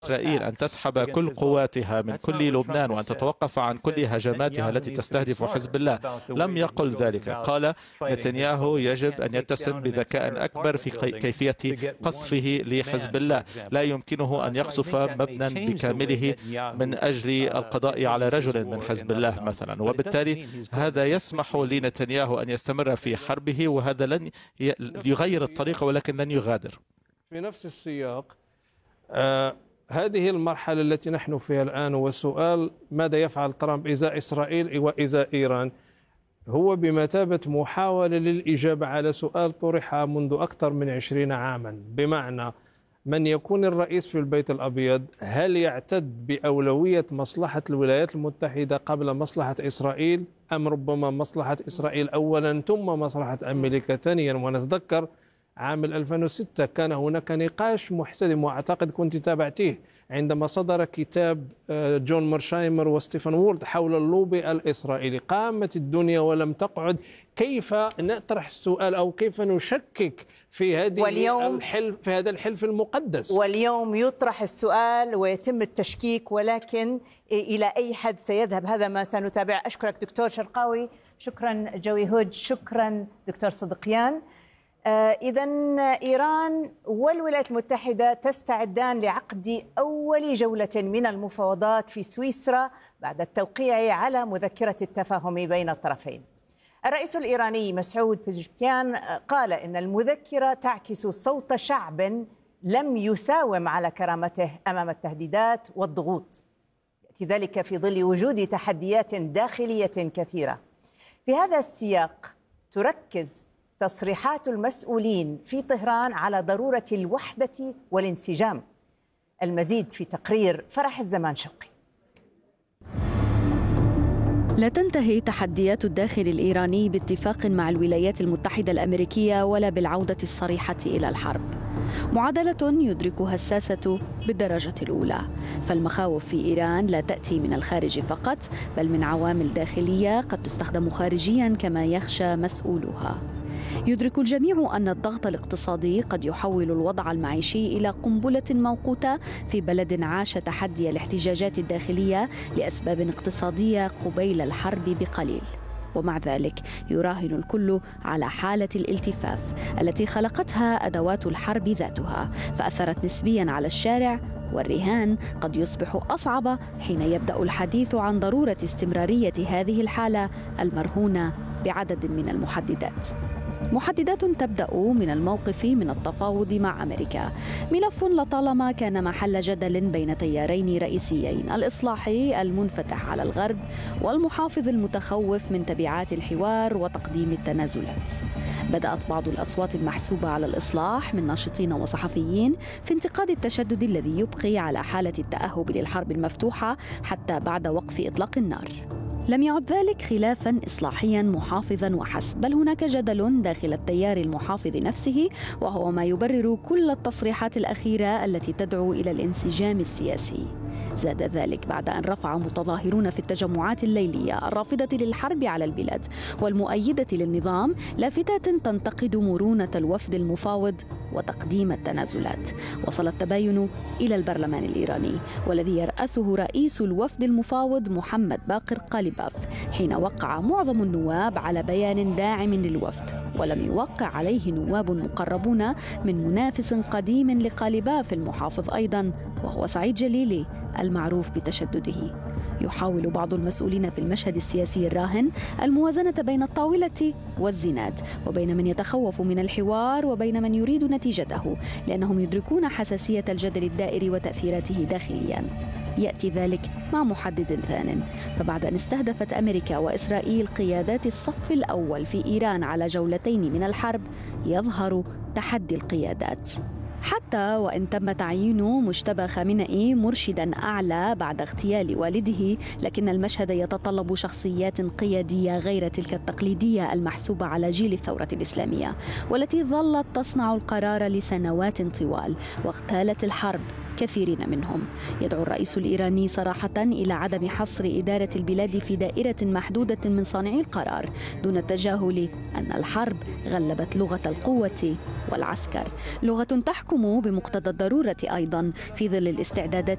إسرائيل أن تسحب كل قواتها من كل لبنان وأن تتوقف عن كل هجماتها التي تستهدف حزب الله. لم يقل ذلك. قال نتنياهو يجب أن يتسم بذكاء أكبر في كيفية قصفه لحزب الله. لا يمكنه أن يقصف مبنى بكامله من أجل القضاء على رجل من حزب الله مثلا، وبالتالي هذا يسمح لنتنياهو أن يستمر في حربه، وهذا لن يغير الطريقة ولكن لن يغادر. في نفس السياق هذه المرحلة التي نحن فيها الآن، والسؤال ماذا يفعل ترامب إزاء إسرائيل وإزاء إيران، هو بمثابة محاولة للإجابة على سؤال طرح منذ أكثر من 20 عاما، بمعنى من يكون الرئيس في البيت الأبيض هل يعتد بأولوية مصلحة الولايات المتحدة قبل مصلحة إسرائيل، أم ربما مصلحة إسرائيل أولا ثم مصلحة أمريكا ثانيا؟ ونتذكر عام 2006 كان هناك نقاش محتدم، وأعتقد كنت تابعتيه عندما صدر كتاب جون مارشايمر وستيفن وولد حول اللوبي الإسرائيلي. قامت الدنيا ولم تقعد. كيف نطرح السؤال أو كيف نشكك في في هذا الحلف المقدس؟ واليوم يطرح السؤال ويتم التشكيك، ولكن إلى أي حد سيذهب هذا ما سنتابع. أشكرك دكتور شرقاوي، شكرا جوي هوج، شكرا دكتور صدقيان. إذن إيران والولايات المتحدة تستعدان لعقد أول جولة من المفاوضات في سويسرا بعد التوقيع على مذكرة التفاهم بين الطرفين. الرئيس الإيراني مسعود بيزشكيان قال إن المذكرة تعكس صوت شعب لم يساوم على كرامته أمام التهديدات والضغوط. يأتي ذلك في ظل وجود تحديات داخلية كثيرة. في هذا السياق تركز تصريحات المسؤولين في طهران على ضرورة الوحدة والانسجام. المزيد في تقرير فرح الزمان شوقي. لا تنتهي تحديات الداخل الإيراني باتفاق مع الولايات المتحدة الأمريكية ولا بالعودة الصريحة إلى الحرب. معادلة يدركها الساسة بالدرجة الأولى، فالمخاوف في إيران لا تأتي من الخارج فقط، بل من عوامل داخلية قد تستخدم خارجيا كما يخشى مسؤولها. يدرك الجميع أن الضغط الاقتصادي قد يحول الوضع المعيشي إلى قنبلة موقوتة في بلد عاش تحدي الاحتجاجات الداخلية لأسباب اقتصادية قبيل الحرب بقليل. ومع ذلك يراهن الكل على حالة الالتفاف التي خلقتها أدوات الحرب ذاتها، فأثرت نسبيا على الشارع، والرهان قد يصبح أصعب حين يبدأ الحديث عن ضرورة استمرارية هذه الحالة المرهونة بعدد من المحددات. محددات تبدأ من الموقف من التفاوض مع أمريكا، ملف لطالما كان محل جدل بين تيارين رئيسيين، الإصلاحي المنفتح على الغرب والمحافظ المتخوف من تبعات الحوار وتقديم التنازلات. بدأت بعض الأصوات المحسوبة على الإصلاح من ناشطين وصحفيين في انتقاد التشدد الذي يبقي على حالة التأهب للحرب المفتوحة حتى بعد وقف إطلاق النار. لم يعد ذلك خلافاً إصلاحياً محافظاً وحسب، بل هناك جدل داخل التيار المحافظ نفسه، وهو ما يبرر كل التصريحات الأخيرة التي تدعو إلى الانسجام السياسي. زاد ذلك بعد أن رفع متظاهرون في التجمعات الليلية الرافضة للحرب على البلاد والمؤيدة للنظام لافتات تنتقد مرونة الوفد المفاوض وتقديم التنازلات. وصل التباين إلى البرلمان الإيراني، والذي يرأسه رئيس الوفد المفاوض محمد باقر قاليباف، حين وقع معظم النواب على بيان داعم للوفد، ولم يوقع عليه نواب مقربون من منافس قديم لقاليباف المحافظ أيضا، وهو سعيد جليلي المعروف بتشدده. يحاول بعض المسؤولين في المشهد السياسي الراهن الموازنة بين الطاولة والزناد، وبين من يتخوف من الحوار وبين من يريد نتيجته، لأنهم يدركون حساسية الجدل الدائري وتأثيراته داخليا. يأتي ذلك مع محدد ثان، فبعد أن استهدفت أمريكا وإسرائيل قيادات الصف الأول في إيران على جولتين من الحرب، يظهر تحدي القيادات. حتى وإن تم تعيين مجتبى خامنئي مرشدا أعلى بعد اغتيال والده، لكن المشهد يتطلب شخصيات قيادية غير تلك التقليدية المحسوبة على جيل الثورة الإسلامية، والتي ظلت تصنع القرار لسنوات طوال واغتالت الحرب كثيرين منهم. يدعو الرئيس الإيراني صراحة إلى عدم حصر إدارة البلاد في دائرة محدودة من صانعي القرار، دون التجاهل أن الحرب غلبت لغة القوة والعسكر، لغة تحكم بمقتضى الضرورة أيضا في ظل الاستعدادات